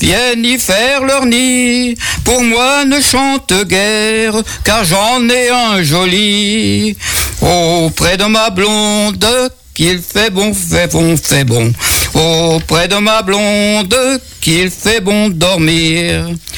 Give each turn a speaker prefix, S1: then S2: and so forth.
S1: viennent y faire leur nid. Pour moi ne chante guère, car j'en ai un joli. Auprès de ma blonde, qu'il fait bon, fait bon, fait bon. Auprès de ma blonde, qu'il fait bon dormir.